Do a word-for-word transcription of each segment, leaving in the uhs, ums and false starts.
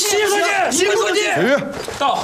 习书记，习书记， 小玉到。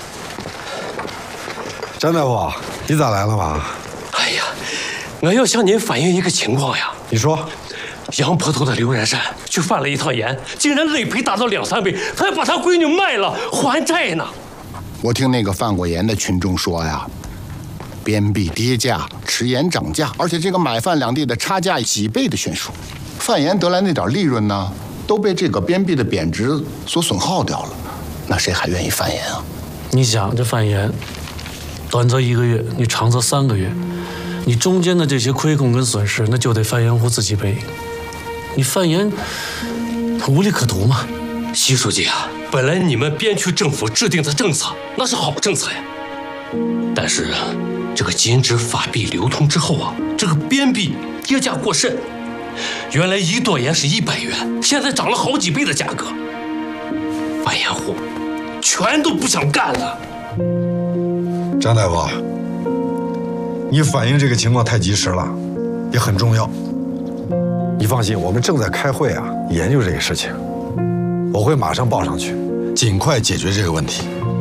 张大夫，你咋来了嘛？ 哎呀，我要向您反映一个情况呀。 你说， 杨坡头的刘然山去犯了一趟盐，竟然累赔达到两三倍，他还把他闺女卖了还债呢。 我听那个犯过盐的群众说呀，边币跌价，吃盐涨价，而且这个买贩两地的差价几倍的悬殊，贩盐得来那点利润呢，都被这个边币的贬值所损耗掉了，那谁还愿意贩盐啊？ 你想这贩盐，短则一个月，你长则三个月，你中间的这些亏空跟损失，那就得贩盐户自己背。你贩盐无利可图嘛。 习书记啊，本来你们边区政府制定的政策那是好政策呀，但是这个禁止法币流通之后啊，这个边币跌价过甚，原来一垛盐是一百元，现在涨了好几倍的价格，贩盐户全都不想干了。 张大夫，你反映这个情况太及时了，也很重要。你放心，我们正在开会啊，研究这个事情，我会马上报上去，尽快解决这个问题。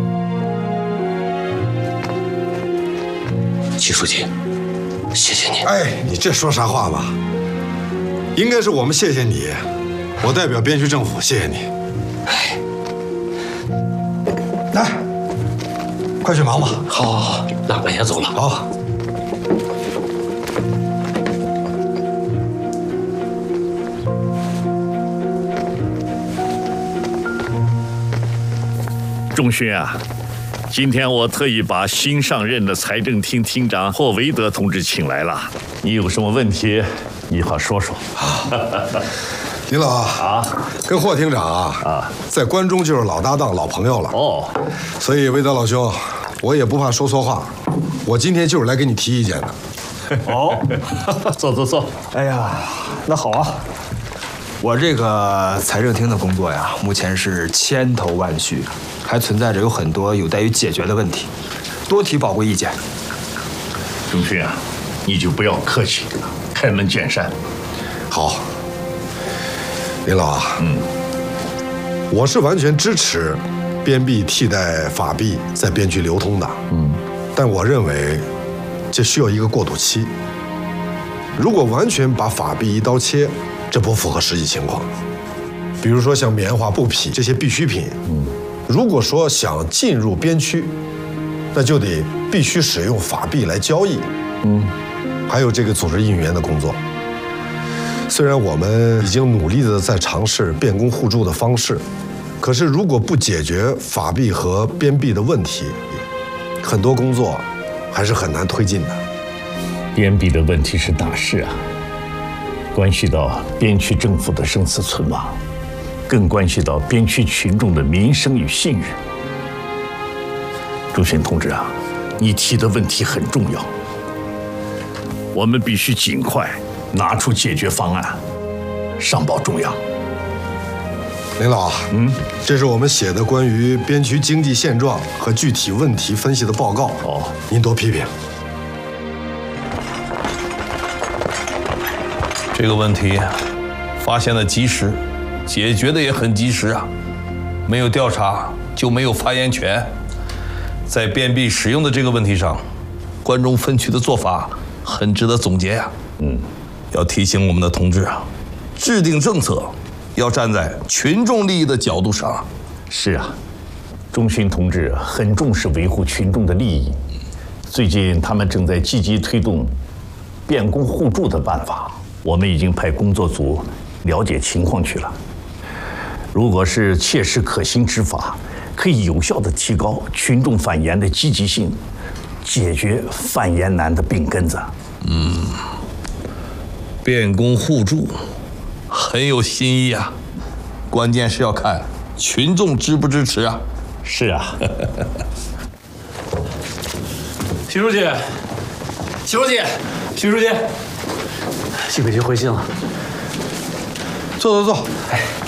习书记，谢谢你。 哎，你这说啥话嘛？应该是我们谢谢你，我代表边区政府谢谢你。 哎， 来，快去忙吧。 好，好，好，那我先走了。 好。 仲勋啊，今天我特意把新上任的财政厅厅长霍维德同志请来了，你有什么问题，你好说说。 林老啊，跟霍厅长啊啊，在关中就是老搭档、老朋友了。哦，所以维德老兄，我也不怕说错话，我今天就是来给你提意见的。 哦，坐坐坐。 哎呀，那好啊。我这个财政厅的工作呀，目前是千头万绪，还存在着有很多有待于解决的问题，多提宝贵意见。 仲勋啊，你就不要客气，开门见山。 好，林老啊，嗯，我是完全支持边币替代法币在边区流通的，嗯，但我认为这需要一个过渡期。如果完全把法币一刀切，这不符合实际情况。比如说像棉花、布匹这些必需品，嗯，如果说想进入边区，那就得必须使用法币来交易，嗯，还有这个组织应援的工作。虽然我们已经努力的在尝试变工互助的方式，可是如果不解决法币和边币的问题，很多工作还是很难推进的。 边币的问题是大事啊，关系到边区政府的生死存亡，更关系到边区群众的民生与信任。仲勋同志啊，你提的问题很重要，我们必须尽快拿出解决方案，上报中央。 林老，嗯，这是我们写的关于边区经济现状和具体问题分析的报告。哦，您多批评。 这个问题发现的及时，解决的也很及时啊！没有调查就没有发言权。在边币使用的这个问题上，关中分区的做法很值得总结呀。嗯，要提醒我们的同志啊，制定政策要站在群众利益的角度上。 是啊，仲勋同志很重视维护群众的利益。最近他们正在积极推动变工互助的办法。我们已经派工作组了解情况去了。如果是切实可行之法，可以有效地提高群众反盐的积极性，解决贩盐难的病根子。 嗯，变工互助很有新意啊，关键是要看群众支不支持啊。 是啊。 习书记，习书记，习书记。习北局回信了， 坐坐坐。 哎。